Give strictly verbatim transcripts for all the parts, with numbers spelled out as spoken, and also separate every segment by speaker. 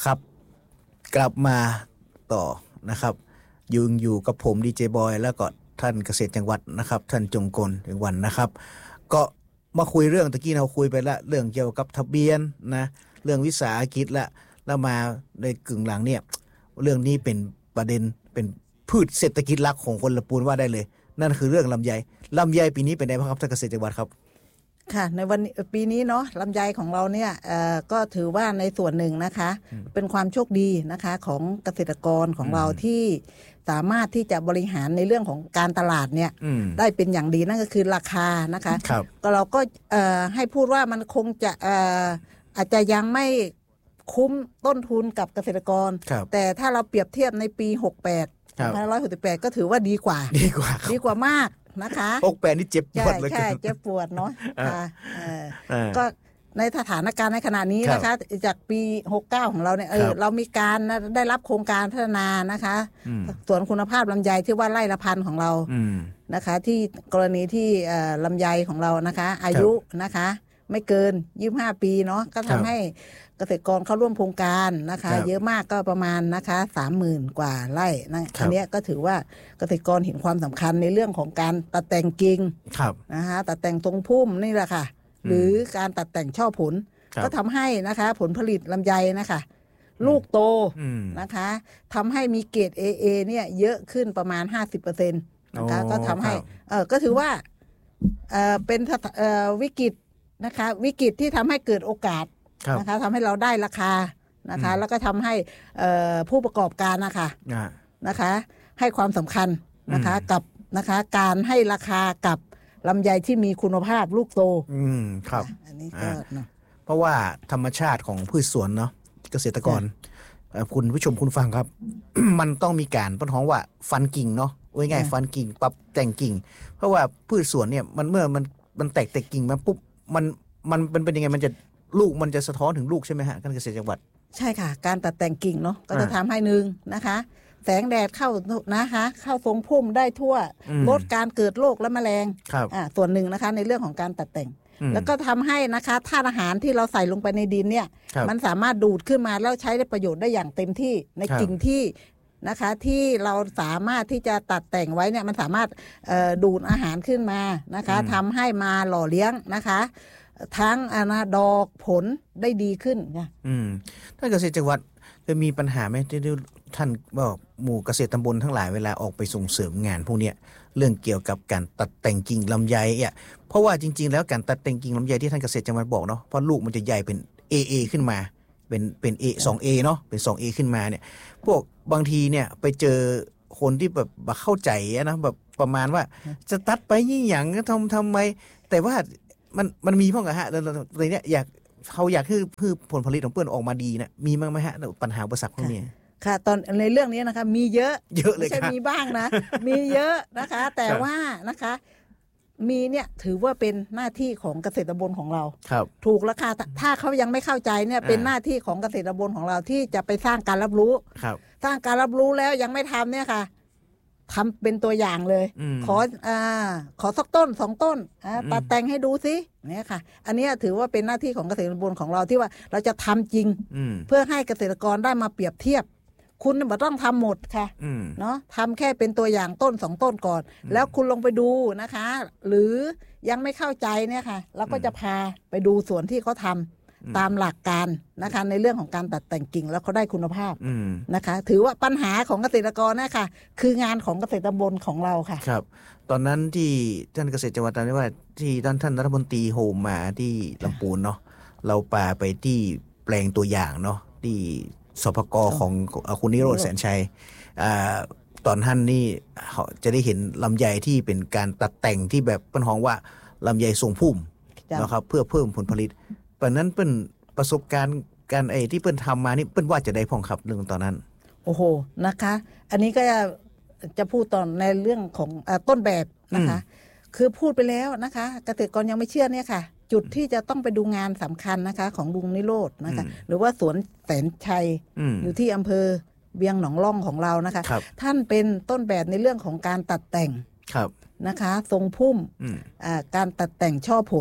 Speaker 1: ครับกลับมาต่อนะครับยืนอยู่กับผมดีเจบอยแล้วก็ท่านเกษตรจังหวัดนะครับท่านจงกลถึงวันนะครับก็มาคุยเรื่องตะกี้เราคุยไปละเรื่องเกี่ยวกับทะเบียนนะเรื่องวิสาหกิจละแล้วมาในกึ่งหลังเนี่ยเรื่องนี้เป็นประเด็นเป็นพืชเศรษฐกิจหลักของคนละปูนว่าได้เลยนั่นคือเรื่องลำไยลำไยปีนี้เป็นไงบ้างครับท่านเกษตรจังหวัดครับ
Speaker 2: ค่ะในวันปีนี้เนาะลำไยของเราเนี่ยเอ่อก็ถือว่าในส่วนหนึ่งนะคะเป็นความโชคดีนะคะของเกษตรกรของเราที่สามารถที่จะบริหารในเรื่องของการตลาดเนี่ยได้เป็นอย่างดีนั่นก็คือราคานะคะก็เราก็เอ่อให้พูดว่ามันคงจะเอ่ออาจจะยังไม่คุ้มต้นทุนกับเกษตรกรแต่ถ้าเราเปรียบเทียบในปีหกสิบแปด สองพันห้าร้อยหกสิบแปดก็ถือว่าดีกว่า
Speaker 1: ดีกว่า
Speaker 2: ดีกว่ามากนะคะ
Speaker 1: หกสิบแปดนี่เจ็บปวดเลย
Speaker 2: ใช่เจ็บปวดเนาะค่ะก็ในสถานการณ์ในขณะนี้นะคะจากปีหกสิบเก้าของเราเนี่ยเออเรามีการได้รับโครงการพัฒนานะคะสวนคุณภาพลำไยที่ว่าไร่ละพันของเรานะคะที่กรณีที่ลำไยของเรานะคะอายุนะคะไม่เกินยี่สิบห้าปีเนาะก็ทำให้เกษตรกรเข้าร่วมโครงการนะคะเยอะมากก็ประมาณนะคะ สามหมื่น กว่าไร่นะอันนี้ก็ถือว่าเกษตรกรเห็นความสำคัญในเรื่องของการตัดแต่งกิ่งนะคะตัดแต่งตรงพุ่มนี่แหละค่ะหรือการตัดแต่งช่อผลก็ทำให้นะคะผลผลิตลำไยนะคะลูกโตนะคะทำให้มีเกรด เอ เอ เนี่ยเยอะขึ้นประมาณ ห้าสิบเปอร์เซ็นต์ นะคะก็ทำให้เออก็ถือว่าเออเป็นเอ่อวิกฤตนะคะวิกฤตที่ทำให้เกิดโอกาสนะคะทำให้เราได้ราคานะคะแล้วก็ทำให้ผู้ประกอบการนะคะนะคะให้ความสำคัญนะคะกับนะคะการให้ราคากับลำไยที่มีคุณภาพลูกโต
Speaker 1: อืมครับ
Speaker 2: อันนี้ก็
Speaker 1: เพราะว่าธรรมชาติของพืชสวนเนาะเกษตรกรคุณผู้ชมคุณฟังครับ มันต้องมีการต้นท้องว่าฟันกิ่งเนาะไว้ง่ายฟันกิ่งปรับแต่งกิ่งเพราะว่าพืชสวนเนี่ยมันเมื่อมันมันแตกแต่กิ่งมาปุ๊บมันมันเป็นเป็นยังไงมันจะลูกมันจะสะท้อนถึงลูกใช่ไหมฮะการเกษตรจังหวัด
Speaker 2: ใช่ค่ะการตัดแต่งกิ่งเนาะก็จะทำให้หนึ่งนะคะแสงแดดเข้านะคะเข้าทรงพุ่มได้ทั่วลดการเกิดโรคและแมลงอ่าส่วนหนึ่งนะคะในเรื่องของการตัดแต่งแล้วก็ทำให้นะคะธาตุอาหารที่เราใส่ลงไปในดินเนี่ยมันสามารถดูดขึ้นมาแล้วใช้ได้ประโยชน์ได้อย่างเต็มที่ในกิ่งที่นะคะที่เราสามารถที่จะตัดแต่งไว้เนี่ยมันสามารถดูดอาหารขึ้นมานะคะทำให้มาหล่อเลี้ยงนะคะทั้งอนาดอกผลได้ดีขึ้นค่ะ
Speaker 1: อืมท่านเกษตรจังหวัดเคยมีปัญหาไหมที่ท่านบอกหมู่เกษตรตำบลทั้งหลายเวลาออกไปส่งเสริมงานพวกนี้เรื่องเกี่ยวกับการตัดแต่งกิ่งลำไยเนี่ยเพราะว่าจริงๆแล้วการตัดแต่งกิ่งลำไยที่ท่านเกษตรจังหวัดบอกเนาะเพราะลูกมันจะใหญ่เป็น เอ เอ ขึ้นมาเป็นเป็น A สอง เอ เนาะเป็น สอง เอ ขึ้นมาเนี่ยพวกบางทีเนี่ยไปเจอคนที่แบบเข้าใจนะแบบประมาณว่าจะตัดไปยี่หยังทำทำไมแต่ว่ามันมันมีพ่อกับฮะแล้วอะไรเนี่ยอยากเขาอยากให้พืชผลผลิตของเปิ้ลออกมาดีนะมีมั้งไหมฮะปัญหาอุปสรรคพวกนี้
Speaker 2: ค่ะตอนในเรื่องนี้นะคะมีเยอะ
Speaker 1: เยอะเลย
Speaker 2: ไม่ใช่มีบ้างนะมีเยอะนะคะแต่ว่านะคะมีเนี่ยถือว่าเป็นหน้าที่ของเกษตรตำบลของเราถูกราคาถ้าเขายังไม่เข้าใจเนี่ยเป็นหน้าที่ของเกษตรตำบลของเราที่จะไปสร้างการรับรู้สร้างการรับรู้แล้วยังไม่ทำเนี่ยค่ะทำเป็นตัวอย่างเลยขออ่าขอสักต้นสองต้นตัดแต่งให้ดูสิเนี่ยค่ะอันนี้ถือว่าเป็นหน้าที่ของเกษตรตำบลของเราที่ว่าเราจะทำจริงเพื่อให้เกษตรกรได้มาเปรียบเทียบคุณไม่ต้องทำหมดค่ะเนาะทำแค่เป็นตัวอย่างต้นสองต้นก่อนแล้วคุณลงไปดูนะคะหรือยังไม่เข้าใจเนี่ยค่ะเราก็จะพาไปดูสวนที่เขาทำตามหลักการนะคะในเรื่องของการตัดแต่งกิ่งแล้วเขาได้คุณภาพนะคะถือว่าปัญหาของเกษตรกรนะคะคืองานของเกษตรตำบลของเราค่ะ
Speaker 1: ครับตอนนั้นที่ท่านเกษตรจังหวัดตอนนี้ว่าที่ท่านท่านรัฐมนตรีโฮมมาที่ลำพูนเนาะเราพาไปที่แปลงตัวอย่างเนาะที่สปก.ของคุณนิโรธแสนชัยตอนท่านนี่จะได้เห็นลำไยที่เป็นการตัดแต่งที่แบบเป็นห้องว่าลำไยทรงพุ่มนะครับเพื่อเพิ่มผลผลิตตอนนั้นเป็นประสบการณ์การไอ้ที่เปิ้นทำมานี่เปิ้นว่าจะได้พองครับเรื่องตอนนั้น
Speaker 2: โอ้โหนะคะอันนี้ก็จะจะพูดตอนในเรื่องของต้นแบบนะคะคือพูดไปแล้วนะคะเกษตรกรยังไม่เชื่อเนี่ยค่ะจุดที่จะต้องไปดูงานสำคัญนะคะของลุงนิโรธนะคะหรือว่าสวนแสนชัย อ, อยู่ที่อำเภอเวียงหนองล่องของเรานะคะท่านเป็นต้นแบบในเรื่องของการตัดแต่งนะคะทรงพุ่มการตัดแต่งช่อผล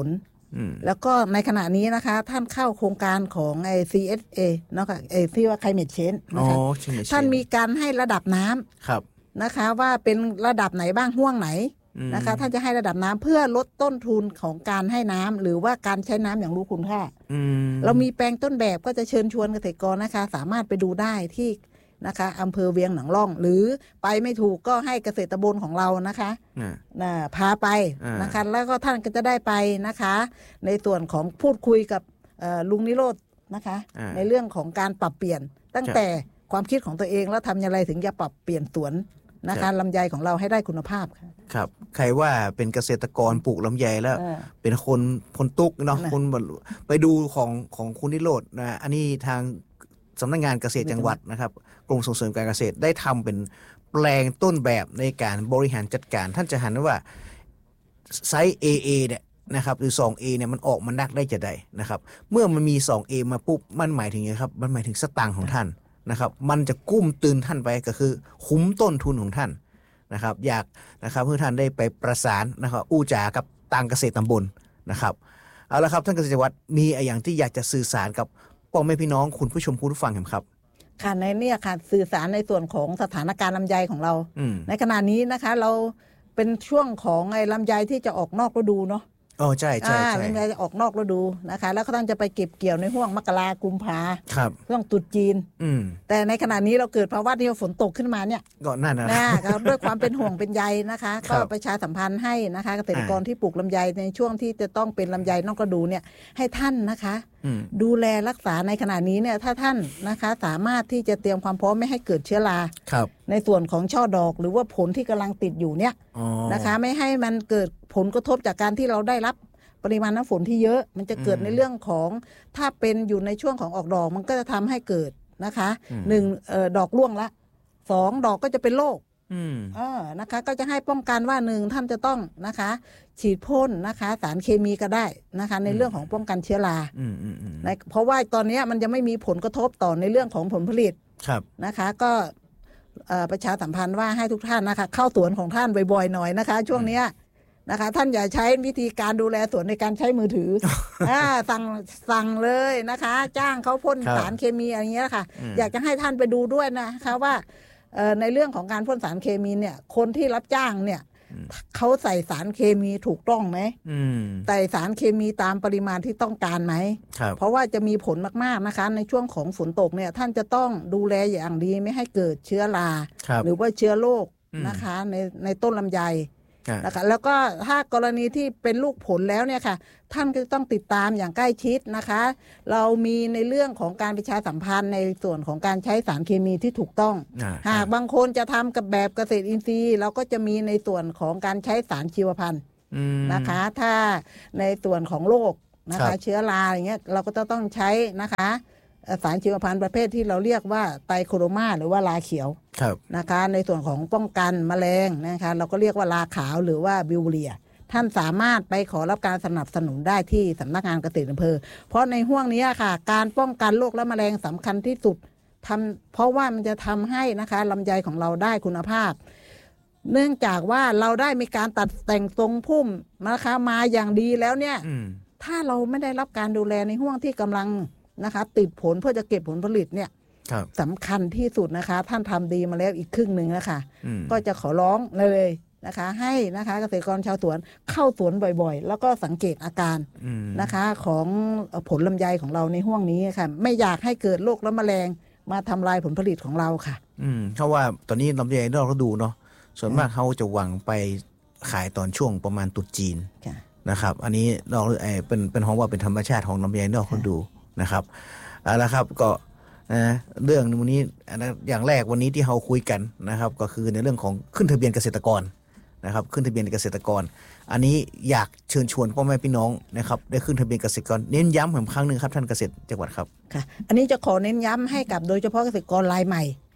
Speaker 2: แล้วก็ในขณะนี้นะคะท่านเข้าโครงการของไอ ซี เอส เอ เนาะค่ะไอที่ว่า climate change นะคะท่านมีการให้ระดับน้ำ
Speaker 1: ครับ
Speaker 2: นะคะว่าเป็นระดับไหนบ้างห่วงไหนนะคะท่านจะให้ระดับน้ำเพื่อลดต้นทุนของการให้น้ำหรือว่าการใช้น้ำอย่างรู้คุณค่าเรามีแปลงต้นแบบก็จะเชิญชวนเกษตรกรนะคะสามารถไปดูได้ที่นะคะอำเภอเวียงหนองร่องหรือไปไม่ถูกก็ให้เกษตรตำบลของเรานะคะนะพาไปนะคะแล้วก็ท่านก็จะได้ไปนะคะในส่วนของพูดคุยกับลุงนิโรธนะคะในเรื่องของการปรับเปลี่ยนตั้งแต่ความคิดของตัวเองแล้วทำอย่างไรถึงจะปรับเปลี่ยนสวนนะคะลำไยของเราให้ได้คุณภาพค่ะ
Speaker 1: ครับใครว่าเป็นเกษตรกรปลูกลำไยแล้วเป็นคนคนตุกเนาะคนไปดูของของคุณนิโรธนะอันนี้ทางสำนักงานเกษตรจังหวัดนะครับกรมส่งเสริมการเกษตรได้ทำเป็นแปลงต้นแบบในการบริหารจัดการท่านจะหันว่าไซส์ เอ เอ เนี่ยนะครับหรือ สอง เอ เนี่ยมันออกมานักได้จะได้นะครับเมื่อมันมี สอง เอ มาปุ๊บมันหมายถึงไงครับมันหมายถึงสตางค์ของท่านนะครับมันจะกุ้มตื่นท่านไปก็คือคุ้มต้นทุนของท่านนะครับอยากนะครับเพื่อท่านได้ไปประสานนะครับอู้จากับต่างเกษตรตำบลนะครับเอาละครับท่านเกษตรวัฒน์มีอะไรอย่างที่อยากจะสื่อสารกับพ่อแม่พี่น้องคุณผู้ชมคุณผู้ฟังครับ
Speaker 2: ค่ะในเนี่ยค่ะสื่อสารในส่วนของสถานการณ์ลำไยของเราในขณะนี้นะคะเราเป็นช่วงของไอ้ลำไยที่จะออกนอกฤดูเนาะ
Speaker 1: อ๋อใช่ใช่ใช่
Speaker 2: ลำไยจะออกนอกฤดูนะคะแล้วก็ต้องจะไปเก็บเกี่ยวในห่วงมกรากุมภา
Speaker 1: ครับ
Speaker 2: ช่วงตรุษจีนแต่ในขณะนี้เราเกิดภาวะที่ฝนตกขึ้นมาเนี่ย
Speaker 1: ก็นั่นนะ
Speaker 2: ด้วยความเป็นห่วงเป็นใยนะคะก็ประชาสัมพันธ์ให้นะคะเกษตรกรที่ปลูกลำไยในช่วงที่จะต้องเป็นลำไยนอกฤดูเนี่ยให้ท่านนะคะดูแลรักษาในขณะนี้เนี่ยถ้าท่านนะคะสามารถที่จะเตรียมความพร้อมไม่ให้เกิดเชื้อราในส่วนของช่อดอกหรือว่าผลที่กำลังติดอยู่เนี่ยนะคะไม่ให้มันเกิดผลกระทบจากการที่เราได้รับปริมาณน้ำฝนที่เยอะมันจะเกิดในเรื่องของถ้าเป็นอยู่ในช่วงของออกดอกมันก็จะทำให้เกิดนะคะหนึ่งเอ่อดอกร่วงละสองดอกก็จะเป็นโรคเออนะคะก็จะให้ป้องกันว่าหนึ่งท่านจะต้องนะคะฉีดพ่นนะคะสารเคมีก็ได้นะคะในเรื่องของป้องกันเชื้อราเพราะว่าตอนนี้มันจะไม่มีผลกระทบต่อในเรื่องของผลผลิตนะคะก็ประชาสัมพันธ์ว่าให้ทุกท่านนะคะเข้าสวนของท่านบ่อยๆหน่อยนะคะช่วงนี้นะคะท่านอย่าใช้วิธีการดูแลสวนในการใช้มือถือ สั่งสั่งเลยนะคะจ้างเขาพ่นสารเคมีอะไรเงี้ยค่ะอยากจะให้ท่านไปดูด้วยนะคะว่าในเรื่องของการพ่นสารเคมีเนี่ยคนที่รับจ้างเนี่ยเขาใส่สารเคมีถูกต้องไหมใส่สารเคมีตามปริมาณที่ต้องการไหมเพราะว่าจะมีผลมากๆนะคะในช่วงของฝนตกเนี่ยท่านจะต้องดูแลอย่างดีไม่ให้เกิดเชื้อราหรือว่าเชื้อโรคนะคะในในต้นลำไยนะคะแล้วก็ถ้ากรณีที่เป็นลูกผลแล้วเนี่ยค่ะท่านก็ต้องติดตามอย่างใกล้ชิดนะคะเรามีในเรื่องของการประชาสัมพันธ์ในส่วนของการใช้สารเคมีที่ถูกต้องหากบางคนจะทำกับแบบเกษตรอินทรีย์เราก็จะมีในส่วนของการใช้สารชีวพันธุ์นะคะถ้าในส่วนของโรคนะคะเชื้อราอย่างเงี้ยเราก็จะต้องใช้นะคะสารชีวพันธุ์ประเภทที่เราเรียกว่าไตรโคโรมาหรือว่าราเขียวนะคะในส่วนของป้องกันแมลงนะคะเราก็เรียกว่าราขาวหรือว่าบิวเรียท่านสามารถไปขอรับการสนับสนุนได้ที่สำนักงานเกษตรอำเภอเพราะในห่วงนี้ค่ะการป้องกันโรคและแมลงสำคัญที่สุดทำเพราะว่ามันจะทำให้นะคะลำไยของเราได้คุณภาพเนื่องจากว่าเราได้มีการตัดแต่งทรงพุ่มนะคะมาอย่างดีแล้วเนี่ยถ้าเราไม่ได้รับการดูแลในห่วงที่กำลังนะคะติดผลเพื่อจะเก็บผลผลิตเนี่ยสำคัญที่สุดนะคะท่านทำดีมาแล้วอีกครึ่งหนึ่งนะคะก็จะขอร้องเลยนะคะให้นะคะเกษตรกรชาวสวนเข้าสวนบ่อยๆแล้วก็สังเกตอาการนะคะของผลลำไยของเราในห่วงนี้ค่ะไม่อยากให้เกิดโรคและแมลงมาทำลายผลผลิตของเราค่ะ
Speaker 1: อืมเพราะว่าตอนนี้ลำไยนอกฤดูเนาะส่วนมากเขาจะหวังไปขายตอนช่วงประมาณตรุษจีนนะครับอันนี้นอกเป็นเป็นของว่าเป็นธรรมชาติของลำไยนอกฤดูนะครับเอาละครับก็นะเรื่องวันนี้อย่างแรกวันนี้ที่เราคุยกันนะครับก็คือในเรื่องของขึ้นทะเบียนเกษตรกรนะครับขึ้นทะเบียนเกษตรกรอันนี้อยากเชิญชวนพ่อแม่พี่น้องนะครับได้ขึ้นทะเบียนเกษตรกรเน้นย้ำอีกครั้งนึงครับท่านเกษตรจังหวัดครับ
Speaker 2: ค่ะอันนี้จะขอเน้นย้ำให้กับโดยเฉพาะเกษตรกรรายใหม่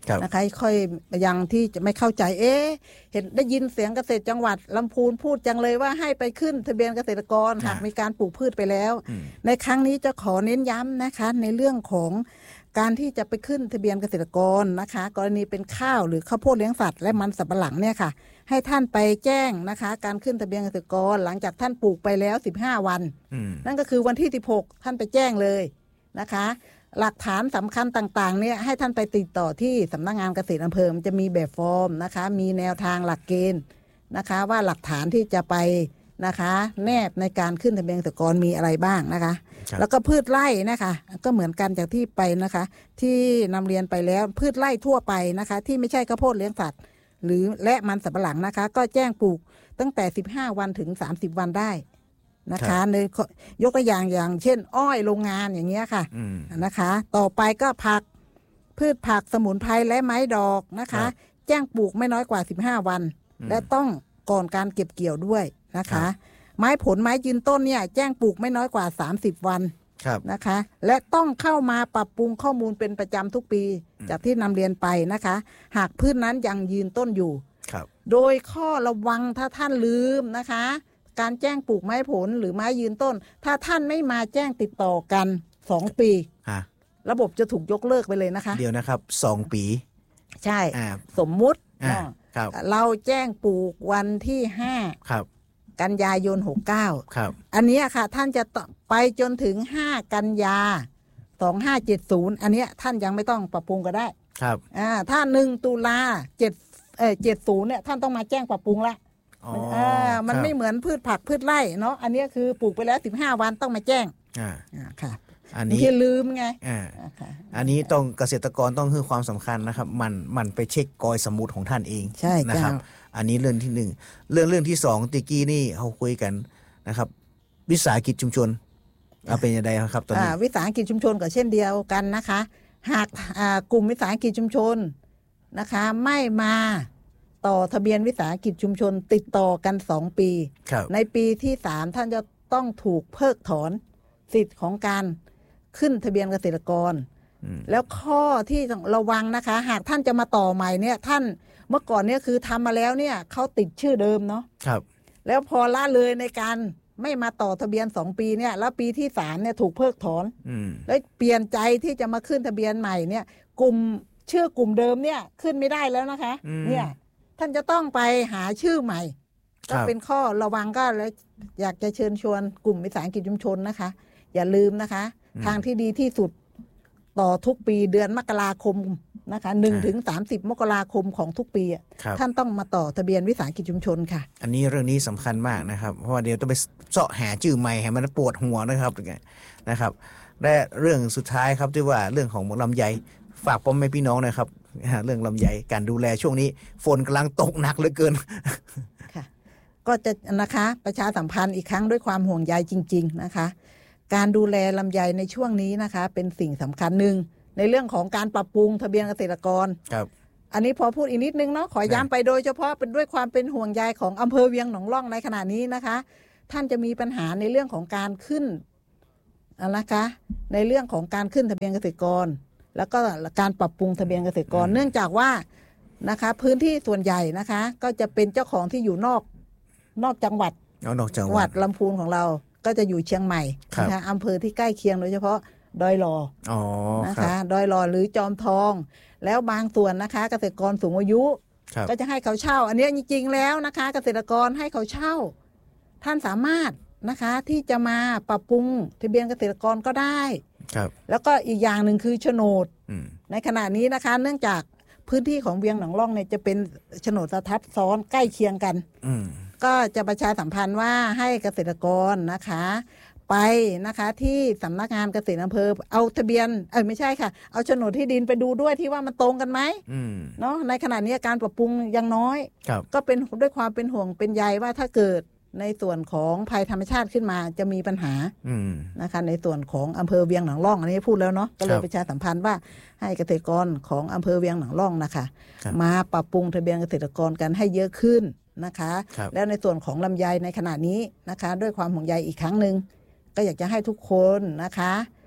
Speaker 2: นะคะค่อยยังที่จะไม่เข้าใจเอ๊ะเห็นได้ยินเสียงเกษตรจังหวัดลำพูนพูดจังเลยว่าให้ไปขึ้นทะเบียนเกษตรกรหากมีการปลูกพืชไปแล้วในครั้งนี้จะขอเน้นย้ำนะคะในเรื่องของการที่จะไปขึ้นทะเบียนเกษตรกรนะคะกรณีเป็นข้าวหรือข้าวโพดเลี้ยงสัตว์และมันสำปะหลังเนี่ยค่ะให้ท่านไปแจ้งนะคะการขึ้นทะเบียนเกษตรกรหลังจากท่านปลูกไปแล้วสิบห้าวันนั่นก็คือวันที่สิบหกท่านไปแจ้งเลยนะคะหลักฐานสำคัญต่างๆเนี่ยให้ท่านไปติดต่อที่สำนักงานเกษตรอำเภอมันจะมีแบบฟอร์มนะคะมีแนวทางหลักเกณฑ์นะคะว่าหลักฐานที่จะไปนะคะแนบในการขึ้นทะเบียนเกษตรกรมีอะไรบ้างนะคะแล้วก็พืชไร่นะคะก็เหมือนกันจากที่ไปนะคะที่นำเรียนไปแล้วพืชไร่ทั่วไปนะคะที่ไม่ใช่ข้าวโพดเลี้ยงสัตว์หรือและมันสำปะหลังนะคะก็แจ้งปลูกตั้งแต่สิบห้าวันถึงสามสิบวันได้นะคะในยกตัวอย่างอย่างเช่นอ้อยโรงงานอย่างเงี้ยค่ะนะคะต่อไปก็ผักพืชผักสมุนไพรและไม้ดอกนะคะแจ้งปลูกไม่น้อยกว่าสิบห้าวันและต้องก่อนการเก็บเกี่ยวด้วยนะคะไม้ผลไม้ยืนต้นเนี่ยแจ้งปลูกไม่น้อยกว่าสามสิบวันนะคะและต้องเข้ามาปรับปรุงข้อมูลเป็นประจำทุกปีจากที่นำเรียนไปนะคะหากพืชนั้นยังยืนต้นอยู่โดยข้อระวังถ้าท่านลืมนะคะการแจ้งปลูกไม้ผลหรือไม้ยืนต้นถ้าท่านไม่มาแจ้งติดต่อกันสองปีระบบจะถูกยกเลิกไปเลยนะคะ
Speaker 1: เดี๋ยวนะครับสองปี
Speaker 2: ใช่สมมุติเราแจ้งปลูกวันที่ห้ากันยายนหกเก้าอันนี้ค่ะท่านจะไปจนถึงห้ากันยาสองห้าเจ็ดศูนย์อันนี้ท่านยังไม่ต้องปรับปรุงก็ได้ครับอ่าถ้าหนึ่งตุลาเจ็ดเอ่อเจ็ดศูนย์เนี่ยท่านต้องมาแจ้งปรับปรุงละอ่ามันไม่เหมือนพืชผักพืชไร่เนาะอันนี้คือปลูกไปแล้วสิบห้าวันต้องมาแจ้งอ่าค่ะอันนี้ลืมไงอ่า
Speaker 1: อันนี้ต้องเกษตรกรต้องให้ความสำคัญนะครับมันมันไปเช็คกอยสมุดของท่านเอง
Speaker 2: ใช่
Speaker 1: นะครับอันนี้เรื่องที่หนึ่งเรื่องเรื่องที่สองตะกี้นี่เขาคุยกันนะครับวิสาหกิจชุมชนเอาเป็นยังไงครับตอนนี้
Speaker 2: วิสาหกิจชุมชนก็เช่นเดียวกันนะคะหากกลุ่มวิสาหกิจชุมชนนะคะไม่มาต่อทะเบียนวิสาหกิจชุมชนติดต่อกันสองปีในปีที่สามท่านจะต้องถูกเพิกถอนสิทธิ์ของการขึ้นทะเบียนเกษตรกรแล้วข้อที่ต้องระวังนะคะหากท่านจะมาต่อใหม่เนี่ยท่านเมื่อก่อนเนี่ยคือทำมาแล้วเนี่ยเขาติดชื่อเดิมเนาะครับแล้วพอละเลยในการไม่มาต่อทะเบียนสองปีเนี่ยแล้วปีที่สามเนี่ยถูกเพิกถอนแล้วเปลี่ยนใจที่จะมาขึ้นทะเบียนใหม่เนี่ยกลุ่มชื่อกลุ่มเดิมเนี่ยขึ้นไม่ได้แล้วนะคะเนี่ยท่านจะต้องไปหาชื่อใหม่ก็เป็นข้อระวังก็เลยอยากจะเชิญชวนกลุ่มวิสาหกิจชุมชนนะคะอย่าลืมนะคะทางที่ดีที่สุดต่อทุกปีเดือนมกราคมนะคะหนึ่งถึงสามสิบมกราคมของทุกปีท่านต้องมาต่อทะเบียนวิสาหกิจชุมชนค่ะ
Speaker 1: อันนี้เรื่องนี้สำคัญมากนะครับเพราะว่าเดี๋ยวต้องไปเสาะหาชื่อใหม่ให้มันปวดหัวนะครับนะครับและเรื่องสุดท้ายครับที่ว่าเรื่องของลำไยฝากพ่อแม่พี่น้องนะครับเรื่องลำไยการดูแลช่วงนี้ฝนกำลังตกหนักเหลือเกิน
Speaker 2: ค่ะก็จะนะคะประชาสัมพันธ์อีกครั้งด้วยความห่วงใยจริงๆนะคะการดูแลลำไยในช่วงนี้นะคะเป็นสิ่งสำคัญหนึ่งในเรื่องของการปรับปรุงทะเบียนเกษตรกรครับอันนี้พอพูดอีกนิดนึงเนาะขอย้ำไปโดยเฉพาะเป็นด้วยความเป็นห่วงใยของอำเภอเวียงหนองร่องในขณะนี้นะคะท่านจะมีปัญหาในเรื่องของการขึ้นนะคะในเรื่องของการขึ้นทะเบียนเกษตรกรแล้วก็การปรับปรุงทะเบียนเกษตรกรเนื่องจากว่านะคะพื้นที่ส่วนใหญ่นะคะก็จะเป็นเจ้าของที่อยู่นอกนอกจังหวัด
Speaker 1: นอกจัง
Speaker 2: หวัดลำพูนของเราก็จะอยู่เชียงใหม่นะคะอำเภอที่ใกล้เคียงโดยเฉพาะดอยหลอนะคะดอยหลอหรือจอมทองแล้วบางส่วนนะคะเกษตรกรสูงอายุก็จะให้เขาเช่าอันนี้จริงๆแล้วนะคะเกษตรกรให้เขาเช่าท่านสามารถนะคะที่จะมาปรับปรุงทะเบียนเกษตรกรก็ได้แล้วก็อีกอย่างหนึ่งคือโฉนดในขณะนี้นะคะเนื่องจากพื้นที่ของเวียงหนองร่องเนี่ยจะเป็นโฉนดสทับซ้อนใกล้เคียงกันก็จะประชาสัมพันธ์ว่าให้เกษตรกรนะคะไปนะคะที่สำนักงานเกษตรอำเภอเอาทะเบียนเออไม่ใช่ค่ะเอาโฉนดที่ดินไปดูด้วยที่ว่ามันตรงกันไหมเนาะในขณะนี้การปรับปรุงยังน้อยก็เป็นด้วยความเป็นห่วงเป็นใยว่าถ้าเกิดในส่วนของภัยธรรมชาติขึ้นมาจะมีปัญหานะคะในส่วนของอำเภอเวียงหนองร่องอันนี้พูดแล้วเนาะก็เลยประชาสัมพันธ์ว่าให้เกษตรกรของอำเภอเวียงหนองร่องนะคะมาปรับปรุงทะเบียนเกษตรกรกันให้เยอะขึ้นนะคะแล้วในส่วนของลำไยในขณะนี้นะคะด้วยความห่วงใยอีกครั้งหนึ่งก็อยากจะให้ทุกคนนะคะ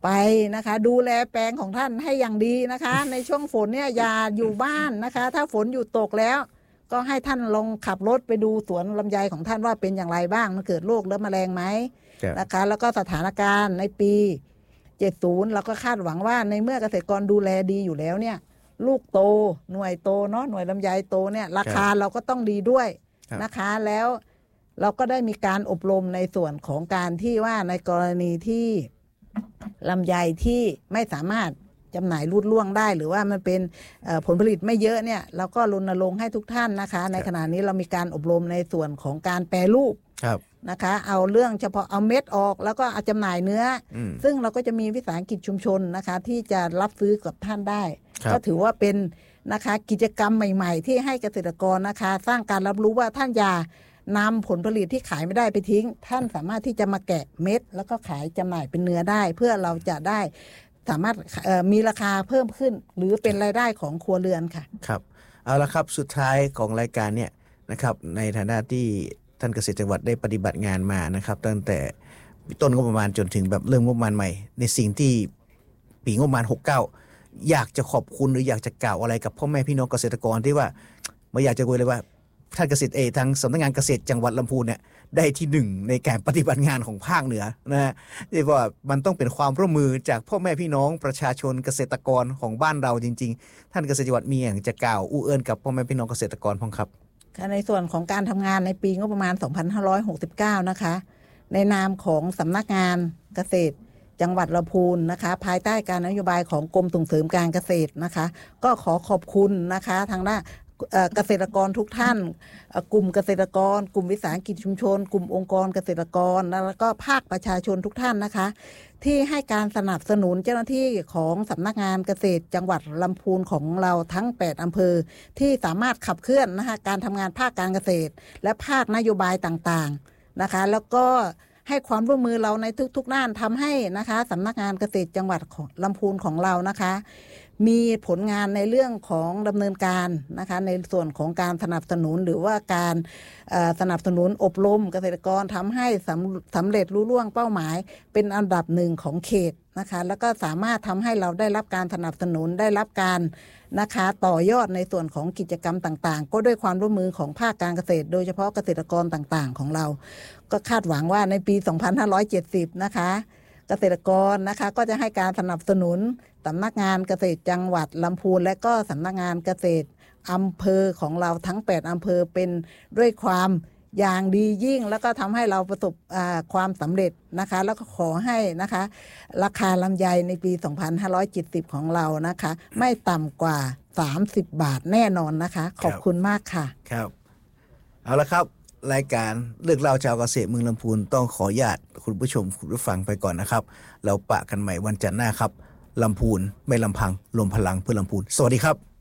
Speaker 2: ไปนะคะดูแลแปลงของท่านให้อย่างดีนะคะ ในช่วงฝนเนี่ยอย่าอยู่บ้านนะคะ ถ้าฝนอยู่ตกแล้วก็ให้ท่านลงขับรถไปดูสวนลำไยของท่านว่าเป็นอย่างไรบ้างมันเกิดโรคและแมลงไหมนะคะแล้วก็สถานการณ์ในปีเจ็ดสิบเราก็คาดหวังว่าในเมื่อเกษตรกรดูแลดีอยู่แล้วเนี่ยลูกโตหน่วยโตเนาะหน่วยลำไยโตเนี่ยราคาเราก็ต้องดีด้วยนะคะแล้วเราก็ได้มีการอบรมในส่วนของการที่ว่าในกรณีที่ลำไยที่ไม่สามารถจำหน่ายรูดล่วงได้หรือว่ามันเป็นผลผลิตไม่เยอะเนี่ยเราก็รณรงค์ให้ทุกท่านนะคะในขณะนี้เรามีการอบรมในส่วนของการแปรรูปนะคะเอาเรื่องเฉพาะเอาเม็ดออกแล้วก็เอาจำหน่ายเนื้อซึ่งเราก็จะมีวิสาหกิจชุมชนนะคะที่จะรับซื้อกับท่านได้ก็ถือว่าเป็นนะคะกิจกรรมใหม่ๆที่ให้เกษตรกรนะคะสร้างการรับรู้ว่าท่านอย่านำผลผลิตที่ขายไม่ได้ไปทิ้งท่านสามารถที่จะมาแกะเม็ดแล้วก็ขายจำหน่ายเป็นเนื้อได้เพื่อเราจะได้สามารถมีราคาเพิ่มขึ้นหรือเป็นรายได้ของครัวเรือนค่ะครับ
Speaker 1: เอาละครับสุดท้ายของรายการเนี่ยนะครับในฐานะที่ท่านเกษตรจังหวัดได้ปฏิบัติงานมานะครับตั้งแต่ต้นงบประมาณจนถึงแบบเริ่มงบประมาณใหม่ในสิ่งที่ปีงบประมาณหกสิบเก้าอยากจะขอบคุณหรืออยากจะกล่าวอะไรกับพ่อแม่พี่น้องเกษตรกรที่ว่าไม่อยากจะคุยเลยว่าท่านเกษตรเอทางสำนักงานเกษตรจังหวัดลำพูนเนี่ยได้ที่หนึ่งในการปฏิบัติงานของภาคเหนือนะฮะที่ว่ามันต้องเป็นความร่วมมือจากพ่อแม่พี่น้องประชาชนเกษตรกรของบ้านเราจริงๆท่านเกษตรจังหวัดมีอย่างจะกล่าวอู้เอิญกับพ่อแม่พี่น้องเกษตรกรพ้องครับ
Speaker 2: ในส่วนของการทำงานในปีงบประมาณสองพันห้าร้อยหกสิบเก้านะคะในนามของสำนักงานเกษตรจังหวัดลำพูนนะคะภายใต้การนโยบายของกรมส่งเสริมการเกษตรนะคะก็ขอขอบคุณนะคะทางด้านเกษตรกรทุกท่านกลุ่มเกษตรกรกลุ่มวิสาหกิจชุมชนกลุ่มองค์กรเกษตรกรแล้วก็ภาคประชาชนทุกท่านนะคะที่ให้การสนับสนุนเจ้าหน้าที่ของสำนักงานเกษตรจังหวัดลำพูนของเราทั้งแปดอำเภอที่สามารถขับเคลื่อนนะคะการทำงานภาคการเกษตรและภาคนโยบายต่างๆนะคะแล้วก็ให้ความร่วมมือเราในทุกๆด้านทำให้นะคะสำนักงานเกษตรจังหวัดลำพูนของเรานะคะมีผลงานในเรื่องของดำเนินการนะคะในส่วนของการสนับสนุนหรือว่าการสนับสนุนอบรมเกษตรกรทำให้สำสำเร็จรุ่ล่วงเป้าหมายเป็นอันดับหนึ่งของเขตนะคะแล้วก็สามารถทำให้เราได้รับการสนับสนุนได้รับการนะคะต่อยอดในส่วนของกิจกรรมต่างๆก็ด้วยความร่วมมือของภาคการเกษตรโดยเฉพาะเกษตรกรต่างๆของเราก็คาดหวังว่าในปีสองพันห้าร้อยเจ็ดสิบนะคะเกษตรกรนะคะก็จะให้การสนับสนุนสำนักงานเกษตรจังหวัดลำพูนและก็สำนักงานเกษตรอำเภอของเราทั้งแปดอำเภอเป็นด้วยความอย่างดียิ่งแล้วก็ทำให้เราประสบความสำเร็จนะคะแล้วก็ขอให้นะคะราคาลำไยในปีสองพันห้าร้อยเจ็ดสิบของเรานะคะไม่ต่ำกว่าสามสิบบาทแน่นอนนะคะขอบคุณมากค่ะ
Speaker 1: ครับเอาละครับรายการเรื่องเล่าชาวเกษตรเมืองลำพูนต้องขออนุญาตคุณผู้ชมคุณผู้ฟังไปก่อนนะครับเราปะกันใหม่วันจันทร์หน้าครับลำพูนไม่ลำพังรวมพลังเพื่อลำพูนสวัสดีครับ